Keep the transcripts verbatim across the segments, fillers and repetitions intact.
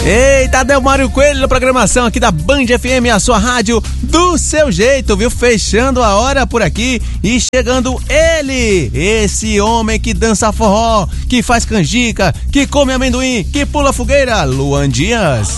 Eita, Delmário Coelho na programação aqui da Band F M, a sua rádio do seu jeito, viu? Fechando a hora por aqui e chegando ele, esse homem que dança forró, que faz canjica, que come amendoim, que pula fogueira, Luan Dias.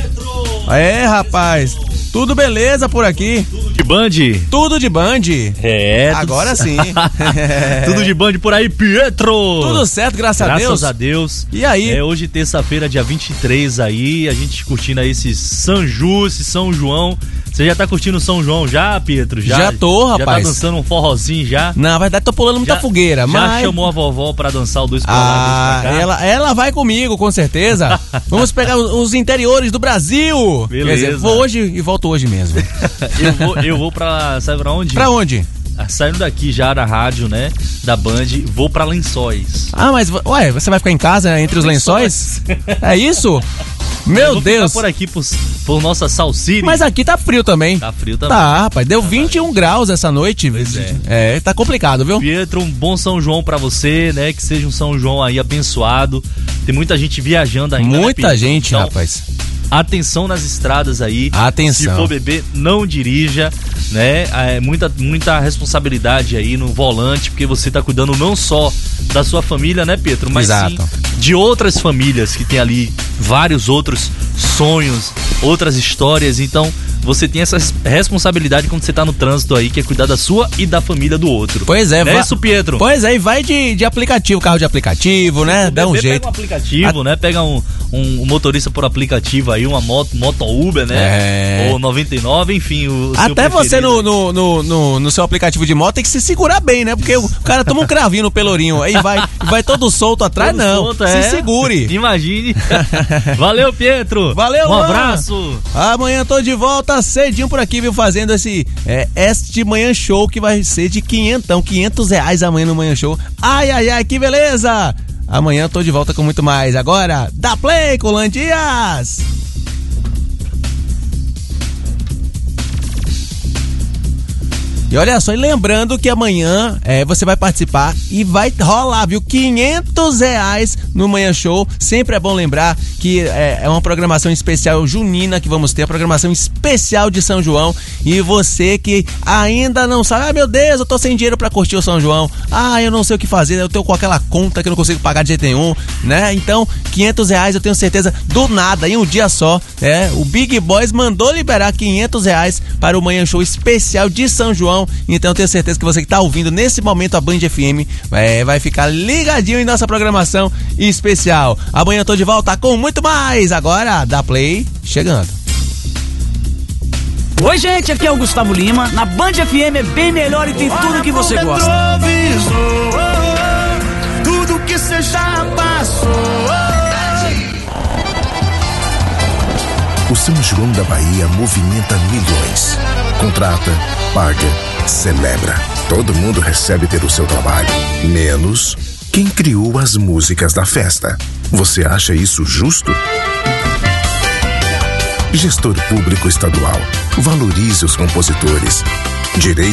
É, rapaz, tudo beleza por aqui? Tudo de Band? Tudo de Band. É, agora tudo... sim. Tudo de Band por aí, Pietro. Tudo certo, graças, graças a Deus. Graças a Deus. E aí? É, hoje, terça-feira, dia vinte e três aí, a gente curtindo aí esse São Ju, esse São João. Você já tá curtindo o São João já, Pietro? Já, já tô, rapaz. Já tá dançando um forrozinho já? Na verdade, tô pulando muita já, fogueira, já mas... Já chamou a vovó pra dançar o dois pra lá, ah, dois pra cá? Ela, ela vai comigo, com certeza. Vamos pegar os interiores do Brasil. Beleza. Quer dizer, vou hoje e volto hoje mesmo. eu, vou, eu vou pra... Sabe pra onde? Pra onde? Saindo daqui já da rádio, né? Da Band, vou pra Lençóis. Ah, mas, ué, você vai ficar em casa entre os lençóis? É isso? Meu eu vou Deus. Ficar por aqui, por, por nossa Salsiri. Mas aqui tá frio também. Tá frio também. Tá, rapaz. Deu vinte e um graus essa noite. Pois é. É, tá complicado, viu? Pietro, um bom São João pra você, né? Que seja um São João aí abençoado. Tem muita gente viajando ainda. Muita né, gente, então, rapaz. Atenção nas estradas aí. Atenção. Se for beber, não dirija, né? É muita, muita responsabilidade aí no volante, porque você tá cuidando não só da sua família, né, Pietro? Mas Exato. sim de outras famílias que tem ali vários outros sonhos, outras histórias. Então, você tem essa responsabilidade quando você tá no trânsito aí, que é cuidar da sua e da família do outro. Pois é, vai. É isso, Pietro? Pois é, e vai de, de aplicativo, carro de aplicativo, né? Dá um jeito. Pega um aplicativo, A... né? Pega um, um, um motorista por aplicativo aí, uma moto, moto Uber, né? É. Ou noventa e nove, enfim. O Até você no, no, no, no, no seu aplicativo de moto tem que se segurar bem, né? Porque o cara toma um cravinho no pelourinho, aí vai, vai todo solto atrás, todo não. Solto, é. Se segure. Imagine. Valeu, Pietro. Valeu, Um Luan. abraço. Amanhã tô de volta cedinho por aqui, viu? Fazendo esse é, Este Manhã Show, que vai ser de quinhentão, quinhentos reais amanhã no Manhã Show. Ai, ai, ai, que beleza! Amanhã tô de volta com muito mais. Agora, dá play com Luan Dias! E olha só, e lembrando que amanhã é, você vai participar e vai rolar, viu? quinhentos reais no Manhã Show. Sempre é bom lembrar que é, é uma programação especial junina que vamos ter, a programação especial de São João. E você que ainda não sabe, ah, meu Deus, eu tô sem dinheiro pra curtir o São João. Ah, eu não sei o que fazer, eu tô com aquela conta que eu não consigo pagar de jeito nenhum, né? Então, quinhentos reais eu tenho certeza, do nada, em um dia só, é, o Big Boys mandou liberar quinhentos reais para o Manhã Show especial de São João. Então eu tenho certeza que você que está ouvindo nesse momento a Band F M é, vai ficar ligadinho em nossa programação especial. Amanhã eu tô de volta com muito mais. Agora, dá play chegando. Oi, gente, aqui é o Gustavo Lima. Na Band F M é bem melhor e tem tudo que você gosta. Tudo que você já passou. O São João da Bahia movimenta milhões. Contrata, paga, celebra. Todo mundo recebe pelo seu trabalho, menos quem criou as músicas da festa. Você acha isso justo? Gestor Público Estadual, valorize os compositores. Direito